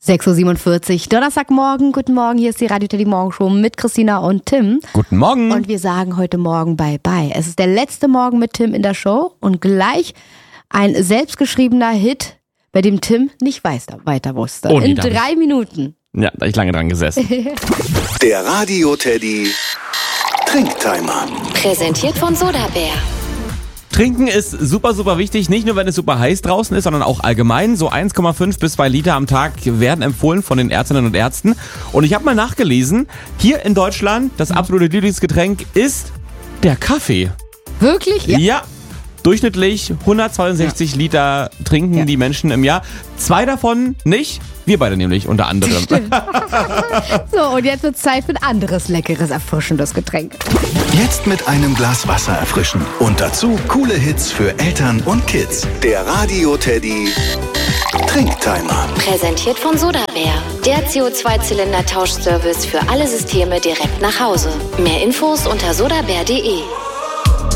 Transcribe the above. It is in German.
6.47 Uhr, Donnerstagmorgen. Guten Morgen, hier ist die Radio Teddy Morgenshow mit Christina und Tim. Guten Morgen. Und wir sagen heute Morgen Bye-Bye. Es ist der letzte Morgen mit Tim in der Show und gleich ein selbstgeschriebener Hit, bei dem Tim nicht weiter wusste. Oh, in 3 Minuten. Ja, da hab ich lange dran gesessen. Der Radio Teddy Trinktimer. Präsentiert von Sodabär. Trinken ist super, super wichtig, nicht nur wenn es super heiß draußen ist, sondern auch allgemein. So 1,5 bis 2 Liter am Tag werden empfohlen von den Ärztinnen und Ärzten. Und ich habe mal nachgelesen, hier in Deutschland, das absolute Lieblingsgetränk ist der Kaffee. Wirklich? Ja. Durchschnittlich 162 Liter trinken die Menschen im Jahr. 2 davon nicht, wir beide nämlich unter anderem. So, und jetzt wird es Zeit für ein anderes leckeres, erfrischendes Getränk. Jetzt mit einem Glas Wasser erfrischen. Und dazu coole Hits für Eltern und Kids. Der Radio Teddy Trinktimer. Präsentiert von Sodabär. Der CO2-Zylinder-Tauschservice für alle Systeme direkt nach Hause. Mehr Infos unter sodabär.de.